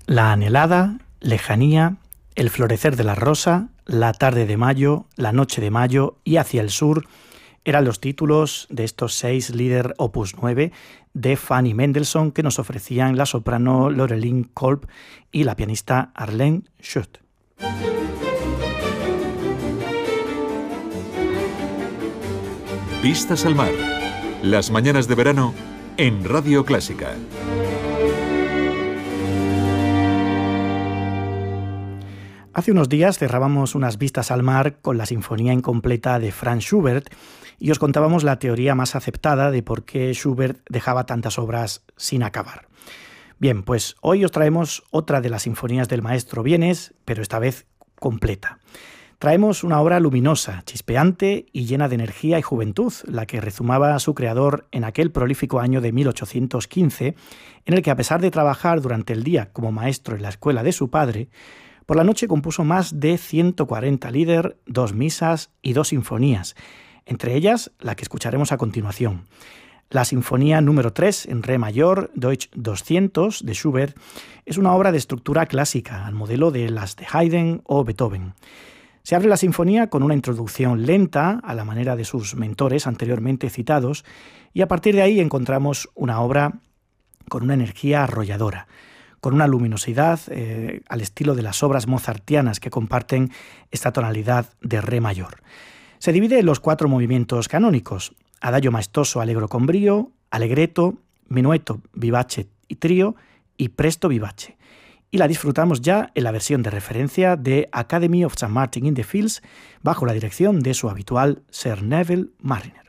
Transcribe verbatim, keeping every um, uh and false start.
La anhelada, lejanía, el florecer de la rosa, la tarde de mayo, la noche de mayo y hacia el sur eran los títulos de estos seis Lieder opus nueve de Fanny Mendelssohn que nos ofrecían la soprano Loreline Kolb y la pianista Arlene Schutt. Vistas al mar. Las mañanas de verano en Radio Clásica. Hace unos días cerrábamos unas vistas al mar con la Sinfonía Incompleta de Franz Schubert y os contábamos la teoría más aceptada de por qué Schubert dejaba tantas obras sin acabar. Bien, pues hoy os traemos otra de las sinfonías del maestro Vienes, pero esta vez completa. Traemos una obra luminosa, chispeante y llena de energía y juventud, la que rezumaba a su creador en aquel prolífico año de mil ochocientos quince, en el que a pesar de trabajar durante el día como maestro en la escuela de su padre, por la noche compuso más de ciento cuarenta Lieder, dos misas y dos sinfonías, entre ellas la que escucharemos a continuación. La Sinfonía número tres en Re mayor, Deutsch doscientos, de Schubert, es una obra de estructura clásica, al modelo de las de Haydn o Beethoven. Se abre la sinfonía con una introducción lenta, a la manera de sus mentores anteriormente citados, y a partir de ahí encontramos una obra con una energía arrolladora, con una luminosidad eh, al estilo de las obras mozartianas que comparten esta tonalidad de Re mayor. Se divide en los cuatro movimientos canónicos: adagio maestoso allegro con brío, allegretto, minueto vivace y trío y presto vivace. Y la disfrutamos ya en la versión de referencia de Academy of Saint Martin in the Fields bajo la dirección de su habitual Sir Neville Marriner.